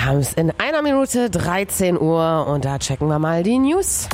Wir haben es in 1 Minute 13 Uhr und da checken wir mal die News.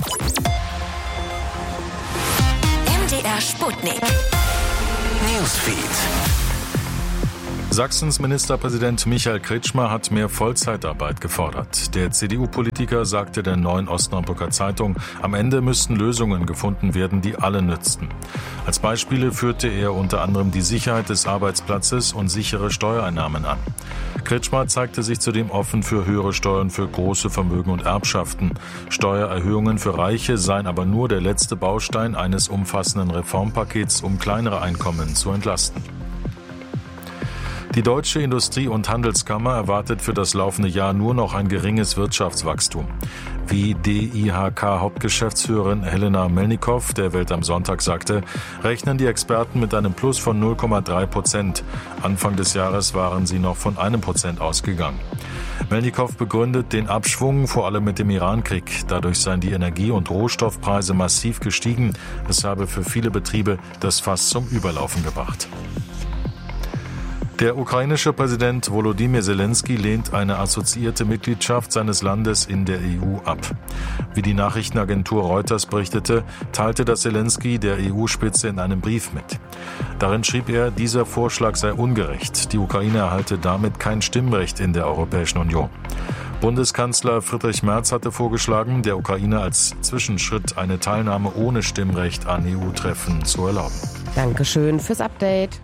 MDR Sputnik. Newsfeed. Sachsens Ministerpräsident Michael Kretschmer hat mehr Vollzeitarbeit gefordert. Der CDU-Politiker sagte der Neuen Osnabrücker Zeitung, am Ende müssten Lösungen gefunden werden, die alle nützten. Als Beispiele führte er unter anderem die Sicherheit des Arbeitsplatzes und sichere Steuereinnahmen an. Kretschmer zeigte sich zudem offen für höhere Steuern für große Vermögen und Erbschaften. Steuererhöhungen für Reiche seien aber nur der letzte Baustein eines umfassenden Reformpakets, um kleinere Einkommen zu entlasten. Die Deutsche Industrie- und Handelskammer erwartet für das laufende Jahr nur noch ein geringes Wirtschaftswachstum. Wie DIHK-Hauptgeschäftsführerin Helena Melnikow der Welt am Sonntag sagte, rechnen die Experten mit einem Plus von 0,3%. Anfang des Jahres waren sie noch von 1% ausgegangen. Melnikow begründet den Abschwung vor allem mit dem Irankrieg. Dadurch seien die Energie- und Rohstoffpreise massiv gestiegen. Es habe für viele Betriebe das Fass zum Überlaufen gebracht. Der ukrainische Präsident Volodymyr Zelensky lehnt eine assoziierte Mitgliedschaft seines Landes in der EU ab. Wie die Nachrichtenagentur Reuters berichtete, teilte das Zelensky der EU-Spitze in einem Brief mit. Darin schrieb er, dieser Vorschlag sei ungerecht. Die Ukraine erhalte damit kein Stimmrecht in der Europäischen Union. Bundeskanzler Friedrich Merz hatte vorgeschlagen, der Ukraine als Zwischenschritt eine Teilnahme ohne Stimmrecht an EU-Treffen zu erlauben. Dankeschön fürs Update.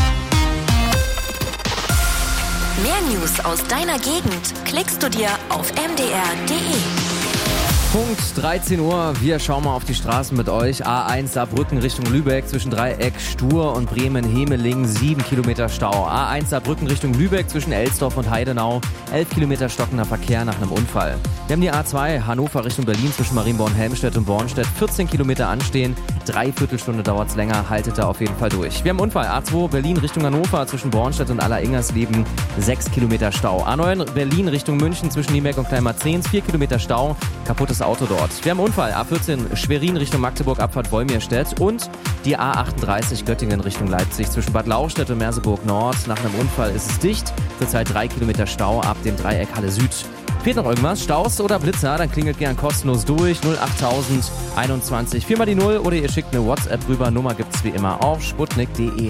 Mehr News aus deiner Gegend klickst du dir auf mdr.de. Punkt 13 Uhr, wir schauen mal auf die Straßen mit euch. A1 Saarbrücken Richtung Lübeck zwischen Dreieck, Stur und Bremen-Hemeling 7 Kilometer Stau. A1 Saarbrücken Richtung Lübeck zwischen Elsdorf und Heidenau 11 Kilometer stockender Verkehr nach einem Unfall. Wir haben die A2 Hannover Richtung Berlin zwischen Marienborn-Helmstedt und Bornstedt 14 Kilometer anstehen. 3/4 Stunde dauert es länger, haltet da auf jeden Fall durch. Wir haben einen Unfall, A2 Berlin Richtung Hannover zwischen Bornstedt und Aller-Ingersleben 6 Kilometer Stau. A9 Berlin Richtung München zwischen Nieberg und Kleinmarzehns 4 Kilometer Stau, kaputtes Auto dort. Wir haben einen Unfall, A14 Schwerin Richtung Magdeburg, Abfahrt Wolmirstedt und die A38 Göttingen Richtung Leipzig zwischen Bad Lauchstädt und Merseburg Nord. Nach einem Unfall ist es dicht, zurzeit 3 Kilometer Stau ab dem Dreieck Halle Süd. Fehlt noch irgendwas? Staus oder Blitzer? Dann klingelt gern kostenlos durch 08021 4 mal die 0 oder ihr schickt eine WhatsApp rüber. Nummer gibt's wie immer auf sputnik.de.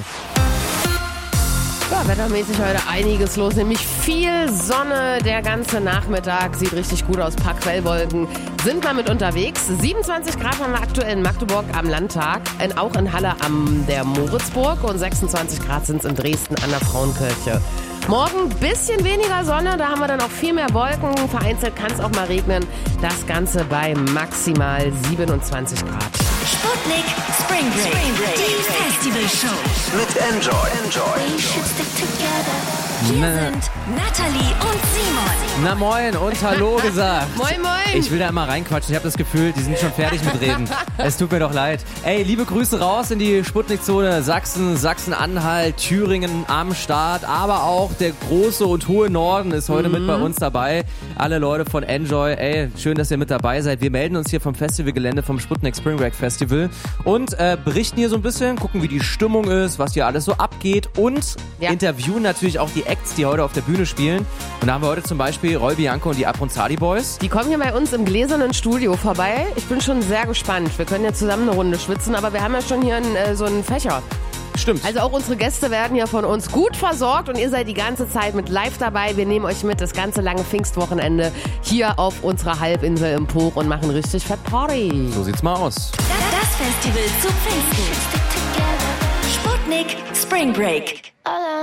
Ja, wettermäßig heute einiges los, nämlich viel Sonne. Der ganze Nachmittag sieht richtig gut aus. Ein paar Quellwolken sind wir mit unterwegs. 27 Grad haben wir aktuell in Magdeburg am Landtag, auch in Halle am der Moritzburg und 26 Grad sind es in Dresden an der Frauenkirche. Morgen ein bisschen weniger Sonne, da haben wir dann auch viel mehr Wolken. Vereinzelt kann es auch mal regnen. Das Ganze bei maximal 27 Grad. Sputnik Spring Break. Die Festivalshow. Mit Enjoy. We should stick together. Hier sind Nathalie und Simon. Na moin und hallo gesagt. Moin, moin. Ich will da immer reinquatschen. Ich habe das Gefühl, die sind schon fertig mit Reden. Es tut mir doch leid. Ey, liebe Grüße raus in die Sputnik-Zone Sachsen, Sachsen-Anhalt, Thüringen am Start. Aber auch der große und hohe Norden ist heute mit bei uns dabei. Alle Leute von Enjoy, ey, schön, dass ihr mit dabei seid. Wir melden uns hier vom Festivalgelände vom Sputnik Spring Break Festival und berichten hier so ein bisschen, gucken, wie die Stimmung ist, was hier alles so abgeht und interviewen natürlich auch die Acts, die heute auf der Bühne spielen. Und da haben wir heute zum Beispiel Roy Bianco und die Abronzadi Boys. Die kommen hier bei uns im gläsernen Studio vorbei. Ich bin schon sehr gespannt. Wir können ja zusammen eine Runde schwitzen, aber wir haben ja schon hier so einen Fächer. Stimmt. Also auch unsere Gäste werden ja von uns gut versorgt und ihr seid die ganze Zeit mit live dabei. Wir nehmen euch mit das ganze lange Pfingstwochenende hier auf unserer Halbinsel im Puch und machen richtig fett Party. So sieht's mal aus. Das Festival zu Pfingsten. Sputnik Spring Break.